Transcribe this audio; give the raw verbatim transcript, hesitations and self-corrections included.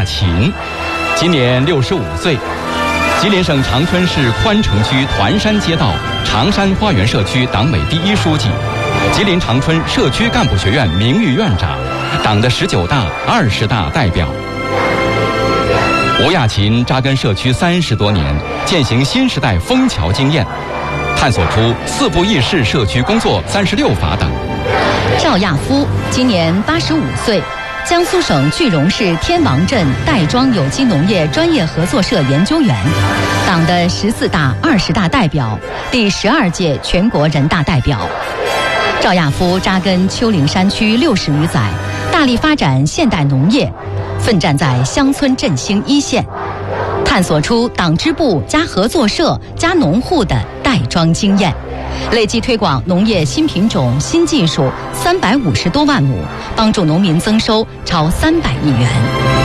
亚琴，今年六十五岁，吉林省长春市宽城区团山街道长山花园社区党委第一书记，吉林长春社区干部学院名誉院长，党的十九大、二十大代表。吴亚琴扎根社区三十多年，践行新时代枫桥经验，探索出四步议事社区工作三十六法等。 赵亚夫今年八十五岁，江苏省句容市天王镇袋庄有机农业专业合作社研究员，党的十四大、二十大代表，第十二届全国人大代表。赵亚夫扎根丘陵山区六十余载，大力发展现代农业，奋战在乡村振兴一线，探索出党支部加合作社加农户的袋庄经验，累计推广农业新品种、新技术三百五十多万亩，帮助农民增收超三百亿元。